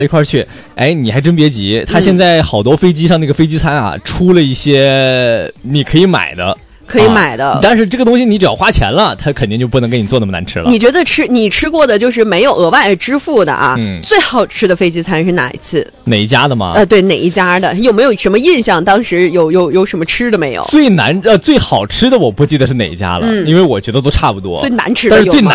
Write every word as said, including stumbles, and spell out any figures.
一块儿去，哎，你还真别急，他现在好多飞机上那个飞机餐啊，出了一些你可以买的。 可以买的、 啊，但是这个东西你只要花钱了，它肯定就不能给你做那么难吃了。 你觉得吃你吃过的就是没有额外支付的啊？ 嗯， 最好吃的飞机餐是哪一次？ 哪一家的吗？ 呃，对，哪一家的？有没有什么印象？当时有有有什么吃的没有？ 最难呃最好吃的我不记得是哪一家了，嗯、因为我觉得都差不多。 最难吃的有吗？ 但是最难